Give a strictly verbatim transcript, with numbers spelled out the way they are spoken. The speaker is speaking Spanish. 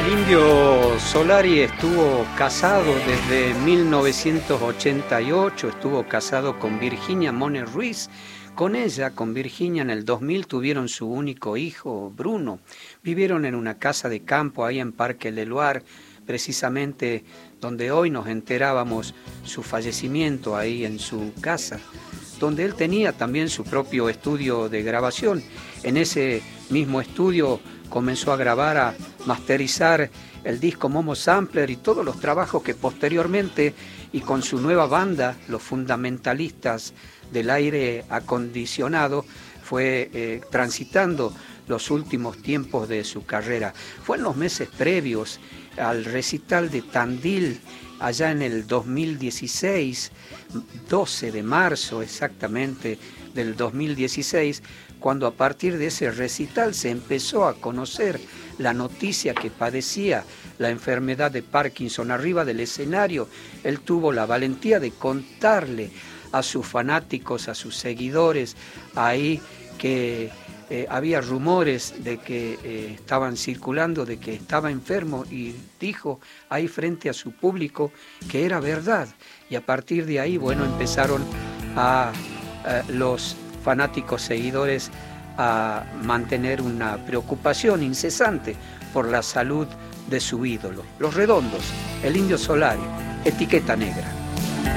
El Indio Solari estuvo casado desde mil novecientos ochenta y ocho, estuvo casado con Virginia Mone Ruiz. Con ella, con Virginia, en el dos mil tuvieron su único hijo, Bruno. Vivieron en una casa de campo ahí en Parque Leloir, precisamente donde hoy nos enterábamos su fallecimiento, ahí en su casa, donde él tenía también su propio estudio de grabación. En ese mismo estudio comenzó a grabar, a masterizar el disco Momo Sampler y todos los trabajos que posteriormente, y con su nueva banda, los Fundamentalistas del Aire Acondicionado, fue eh, transitando los últimos tiempos de su carrera. Fue en los meses previos al recital de Tandil, allá en el dos mil dieciséis, doce de marzo exactamente del dos mil dieciséis, cuando a partir de ese recital se empezó a conocer la noticia que padecía la enfermedad de Parkinson. Arriba del escenario, él tuvo la valentía de contarle a sus fanáticos, a sus seguidores, ahí que eh, había rumores de que eh, estaban circulando, de que estaba enfermo, y dijo ahí frente a su público que era verdad. Y a partir de ahí, bueno, empezaron a, a los fanáticos seguidores a mantener una preocupación incesante por la salud de su ídolo. Los Redondos, el Indio Solari, etiqueta negra.